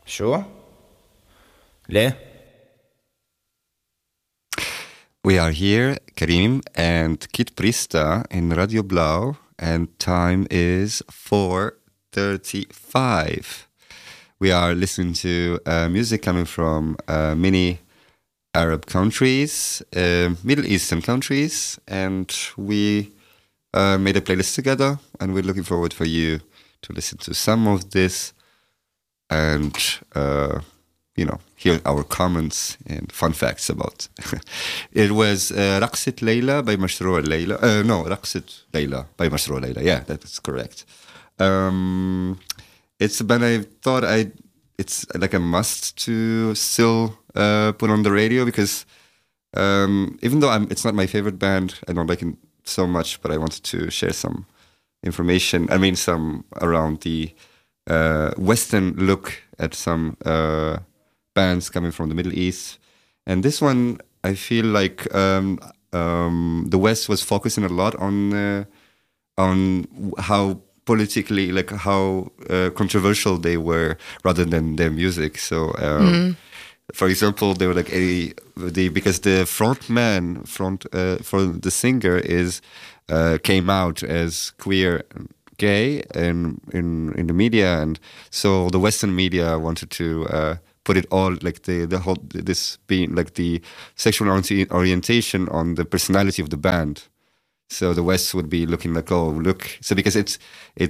شو؟ ليه؟ We are here, Karim and Kit Prista in Radio Blau, and time is 4:35. We are listening to music coming from many Arab countries, Middle Eastern countries, and we made a playlist together, and we're looking forward for you to listen to some of this and hear our comments and fun facts about. It was رقصة ليلى by مشروع ليلى. No, رقصة ليلى by مشروع ليلى. Yeah, that is correct. It's a band I thought it's like a must to still put on the radio because even though it's not my favorite band, I don't like it so much, but I wanted to share some information. I mean, some around the Western look at some bands coming from the Middle East. And this one, I feel like the West was focusing a lot on how politically, like how controversial they were rather than their music. So, for example, they were like because the frontman for the singer came out as queer, gay, in the media, and so the Western media wanted to put it all like the whole this being like the sexual orientation on the personality of the band. So the West would be looking like, oh, look. So because it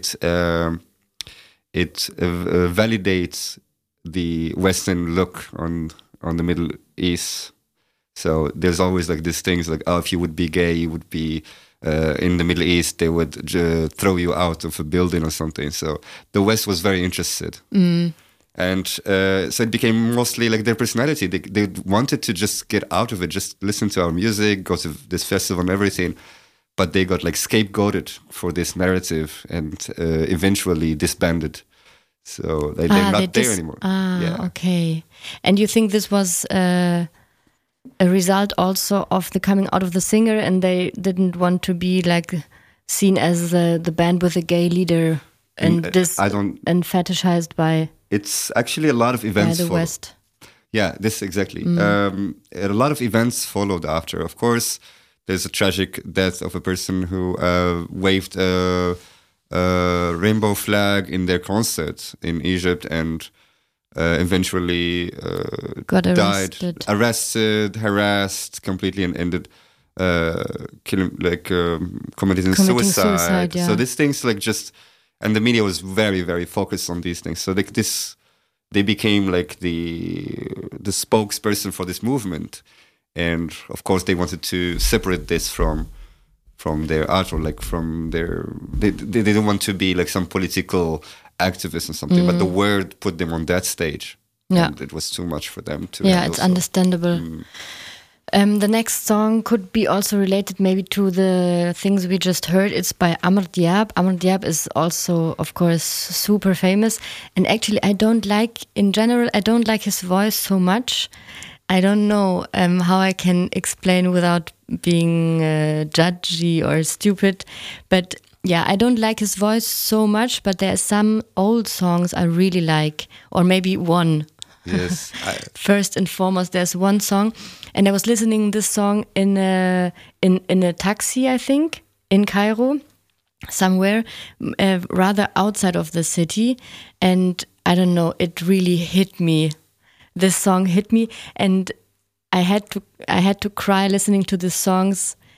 validates the Western look on the Middle East. So there's always like these things like, oh, if you would be gay, you would be in the Middle East, they would throw you out of a building or something. So the West was very interested. And so it became mostly like their personality. They wanted to just get out of it, just listen to our music, go to this festival and everything. But they got like scapegoated for this narrative and eventually disbanded. So they're not there anymore. Okay. And you think this was a result also of the coming out of the singer, and they didn't want to be like seen as the band with a gay leader and and fetishized by... It's actually a lot of events by the West. Yeah, this exactly. A lot of events followed after. Of course, there's a tragic death of a person who waved a rainbow flag in their concert in Egypt and eventually got arrested, harassed completely, and ended committing suicide. Yeah. So these things like just, and the media was very, very focused on these things. So like they became like the spokesperson for this movement. And of course, they wanted to separate this from their art, or like from their. They didn't want to be like some political activist or something, but the word put them on that stage. Yeah, and it was too much for them to. Yeah, it's understandable. The next song could be also related maybe to the things we just heard. It's by Amr Diab. Amr Diab is also, of course, super famous. And actually, I don't like his voice so much. I don't know how I can explain without being judgy or stupid. But yeah, I don't like his voice so much, but there are some old songs I really like, or maybe one. Yes. First and foremost, there's one song, and I was listening this song in a taxi, I think, in Cairo, somewhere, rather outside of the city, and I don't know, it really hit me. This song hit me, and I had to cry listening to this song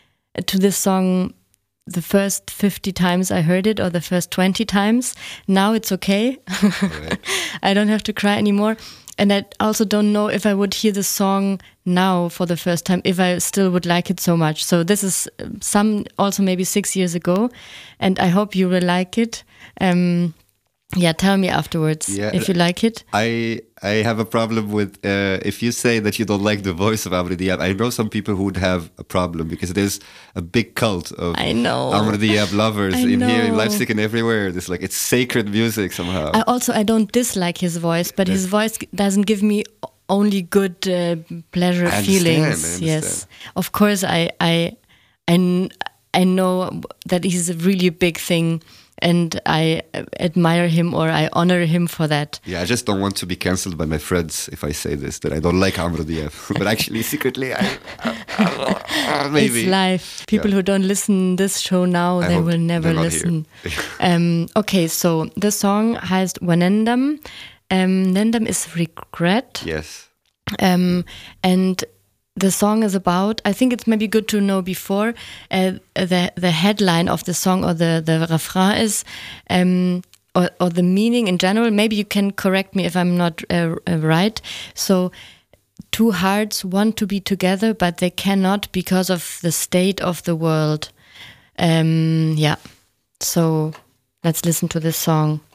the first 50 times I heard it, or the first 20 times. Now it's okay. Right. I don't have to cry anymore. And I also don't know if I would hear the song now for the first time, if I still would like it so much. So this is also maybe 6 years ago, and I hope you will like it. Yeah, tell me afterwards if you like it. I have a problem with if you say that you don't like the voice of Amr Diab. I know some people who would have a problem because there's a big cult of Amr Diab lovers here in Leipzig and everywhere. It's sacred music somehow. I don't dislike his voice, but his voice doesn't give me only good pleasure feelings. Yes, of course I know that he's a really big thing and I admire him or I honor him for that. Yeah, I just don't want to be cancelled by my friends if I say this, that I don't like Amr Diab. But actually, secretly, maybe. It's live. People who don't listen this show now, they will never listen. Okay, so the song heißt Wanendam. Nendam is regret. Yes. And the song is about, I think it's maybe good to know before, the headline of the song or the refrain is, or the meaning in general. Maybe you can correct me if I'm not right. So, two hearts want to be together, but they cannot because of the state of the world. Yeah. So, let's listen to this song.